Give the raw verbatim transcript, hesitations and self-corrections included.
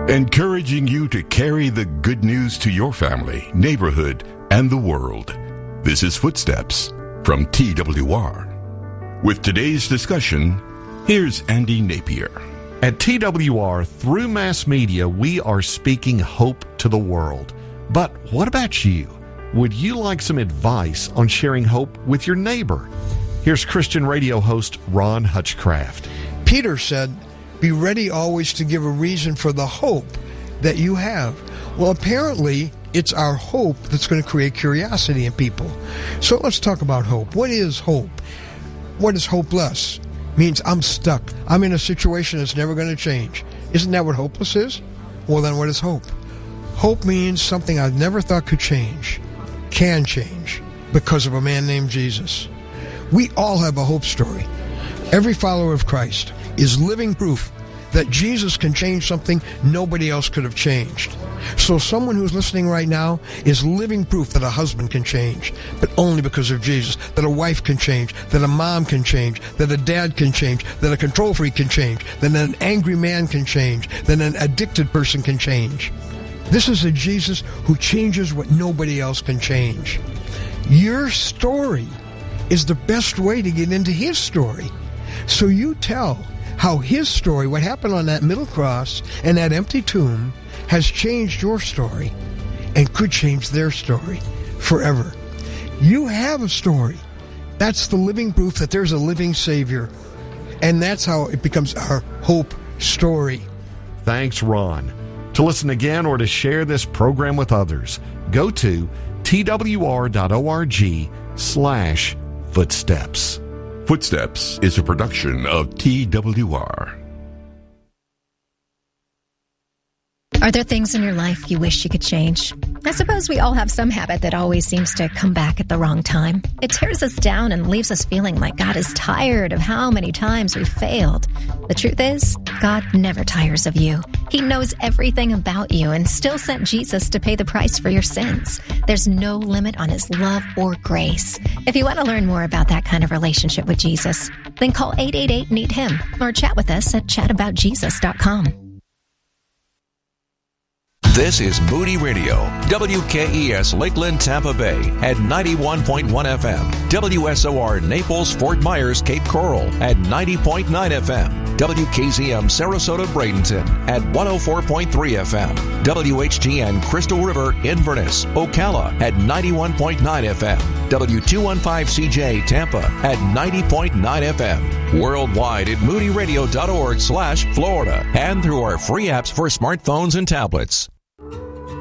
Encouraging you to carry the good news to your family, neighborhood, and the world. This is Footsteps from T W R. With today's discussion, here's Andy Napier. At T W R, through mass media, we are speaking hope to the world. But what about you? Would you like some advice on sharing hope with your neighbor? Here's Christian radio host Ron Hutchcraft. Peter said, "Be ready always to give a reason for the hope that you have." Well, apparently, it's our hope that's going to create curiosity in people. So let's talk about hope. What is hope? What is hopeless? Means I'm stuck. I'm in a situation that's never going to change. Isn't that what hopeless is? Well, then what is hope? Hope means something I never thought could change, can change, because of a man named Jesus. We all have a hope story. Every follower of Christ is living proof that Jesus can change something nobody else could have changed. So someone who's listening right now is living proof that a husband can change, but only because of Jesus, that a wife can change, that a mom can change, that a dad can change, that a control freak can change, that an angry man can change, that an addicted person can change. This is a Jesus who changes what nobody else can change. Your story is the best way to get into his story. So you tell how his story, what happened on that middle cross and that empty tomb, has changed your story and could change their story forever. You have a story. That's the living proof that there's a living Savior. And that's how it becomes our hope story. Thanks, Ron. To listen again or to share this program with others, go to twr.org slash footsteps. Footsteps is a production of T W R. Are there things in your life you wish you could change? I suppose we all have some habit that always seems to come back at the wrong time. It tears us down and leaves us feeling like God is tired of how many times we've failed. The truth is, God never tires of you. He knows everything about you and still sent Jesus to pay the price for your sins. There's no limit on his love or grace. If you want to learn more about that kind of relationship with Jesus, then call eight eight eight, need him or chat with us at chat about jesus dot com. This is Moody Radio, W K E S Lakeland, Tampa Bay at ninety-one point one F M, W S O R Naples, Fort Myers, Cape Coral at ninety point nine F M, W K Z M Sarasota, Bradenton at one oh four point three F M, W H G N Crystal River, Inverness, Ocala at ninety-one point nine F M, W two fifteen C J Tampa at ninety point nine F M, worldwide at moodyradio.org slash Florida and through our free apps for smartphones and tablets.